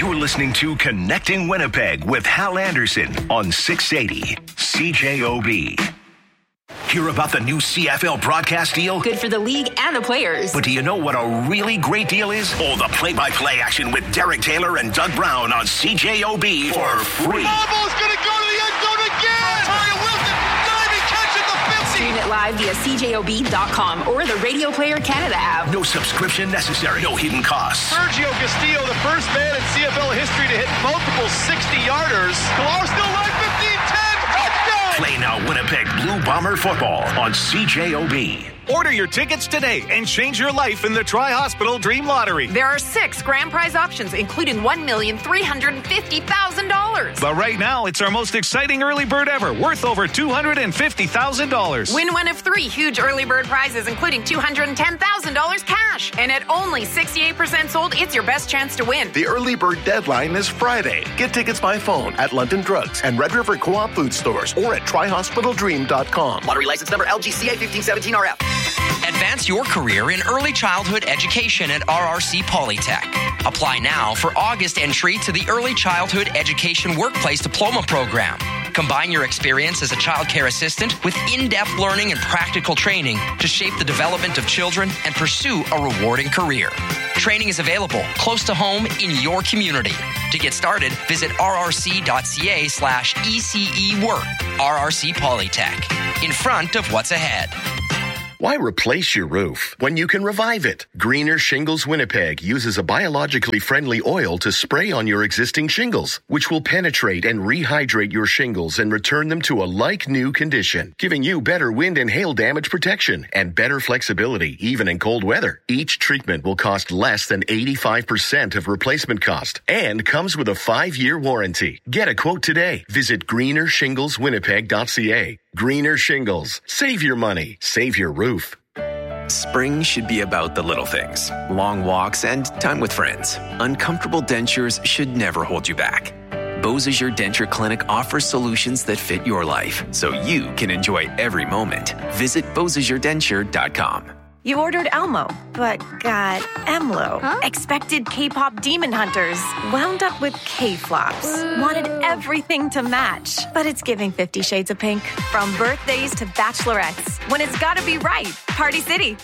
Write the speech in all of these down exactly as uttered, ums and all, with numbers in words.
You're listening to Connecting Winnipeg with Hal Anderson on six eighty C J O B. Hear about the new C F L broadcast deal? Good for the league and the players. But do you know what a really great deal is? Oh, the play-by-play action with Derek Taylor and Doug Brown on C J O B for free. Ball's going to go to the end zone again! Mario Wilson diving catch at the fifty! Stream it live via C J O B dot com or the Radio Player Canada app. No subscription necessary. No hidden costs. Sergio Castillo, the first man in C F L history to hit multiple sixty-yarders. Galar still alive, fifteen ten, touchdown! Play now Winnipeg Blue Bomber football on C J O B. Order your tickets today and change your life in the Tri-Hospital Dream Lottery. There are six grand prize options, including one million three hundred fifty thousand dollars. But right now, it's our most exciting early bird ever, worth over two hundred fifty thousand dollars. Win one of three huge early bird prizes, including two hundred ten thousand dollars cash. And at only sixty-eight percent sold, it's your best chance to win. The early bird deadline is Friday. Get tickets by phone at London Drugs and Red River Co-op food stores or at tri hospital dream dot com. Lottery license number L G C A fifteen seventeen R F. Advance your career in early childhood education at R R C Polytech. Apply now for August entry to the Early Childhood Education Workplace Diploma Program. Combine your experience as a child care assistant with in-depth learning and practical training to shape the development of children and pursue a rewarding career. Training is available close to home in your community. To get started, visit rrc.ca slash ECE work. R R C Polytech. In front of what's ahead. Why replace your roof when you can revive it? Greener Shingles Winnipeg uses a biologically friendly oil to spray on your existing shingles, which will penetrate and rehydrate your shingles and return them to a like-new condition, giving you better wind and hail damage protection and better flexibility, even in cold weather. Each treatment will cost less than eighty-five percent of replacement cost and comes with a five-year warranty. Get a quote today. Visit greener shingles winnipeg dot c a. Greener Shingles. Save your money. Save your roof. Spring should be about the little things. Long walks and time with friends. Uncomfortable dentures should never hold you back. Beausejour Denture Clinic offers solutions that fit your life, so you can enjoy every moment. Visit beausejour denture dot com. You ordered Elmo, but got Emlo. Huh? Expected K-pop demon hunters, wound up with K-flops. Wanted everything to match, but it's giving Fifty Shades of Pink. From birthdays to bachelorettes, when it's gotta be right. Party City.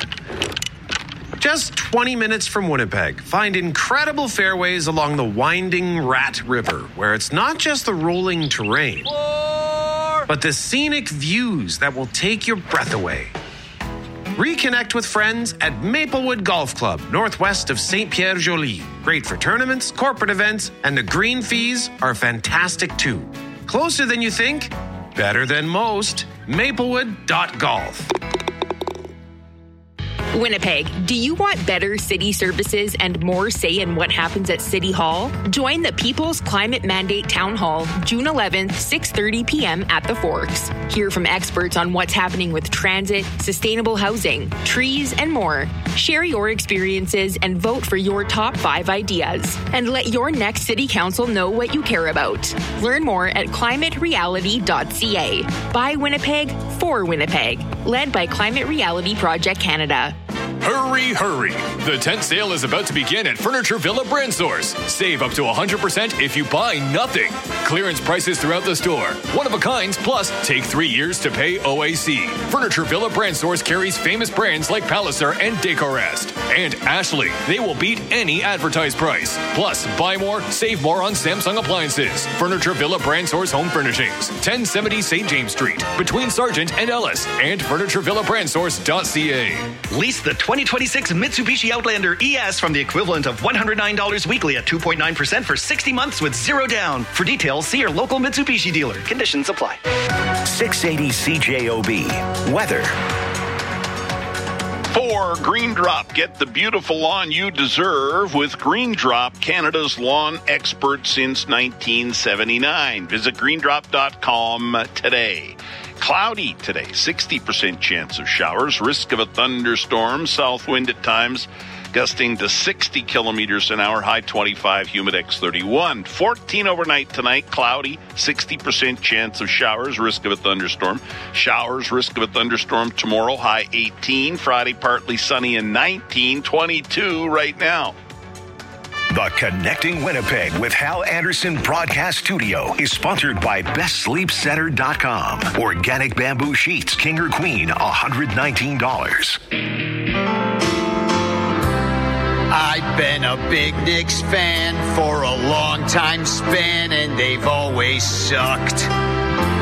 Just twenty minutes from Winnipeg, find incredible fairways along the winding Rat River, where it's not just the rolling terrain, but the scenic views that will take your breath away. Reconnect with friends at Maplewood Golf Club, northwest of Saint Pierre Joly. Great for tournaments, corporate events, and the green fees are fantastic too. Closer than you think, better than most. Maplewood dot golf. Winnipeg, do you want better city services and more say in what happens at City Hall? Join the People's Climate Mandate Town Hall, June eleventh, six thirty p.m. at the Forks. Hear from experts on what's happening with transit, sustainable housing, trees, and more. Share your experiences and vote for your top five ideas. And let your next city council know what you care about. Learn more at climate reality dot c a. By Winnipeg, for Winnipeg. Led by Climate Reality Project Canada. Hurry, hurry. The tent sale is about to begin at Furniture Villa Brand Source. Save up to one hundred percent if you buy nothing. Clearance prices throughout the store. One of a kind, plus take three years to pay O A C. Furniture Villa Brand Source carries famous brands like Palliser and Decorest. And Ashley. They will beat any advertised price. Plus, buy more, save more on Samsung appliances. Furniture Villa Brand Source Home Furnishings. ten seventy Saint James Street. Between Sargent and Ellis. And furniture villa brand source dot c a. Lease the twenty twenty-six Mitsubishi Outlander E S from the equivalent of one hundred nine dollars weekly at two point nine percent for sixty months with zero down. For details, see your local Mitsubishi dealer. Conditions apply. six eighty C J O B. Weather. For Green Drop, get the beautiful lawn you deserve with Green Drop, Canada's lawn expert since nineteen seventy-nine. Visit green drop dot com today. Cloudy today, sixty percent chance of showers, risk of a thunderstorm, south wind at times gusting to sixty kilometers an hour, high twenty-five, humid X thirty-one. fourteen overnight tonight, cloudy, sixty percent chance of showers, risk of a thunderstorm. Showers, risk of a thunderstorm tomorrow, high eighteen. Friday, partly sunny and nineteen, twenty-two right now. The Connecting Winnipeg with Hal Anderson broadcast studio is sponsored by best sleep center dot com. Organic bamboo sheets, king or queen, one hundred nineteen dollars. I've been a big Knicks fan for a long time span, and they've always sucked.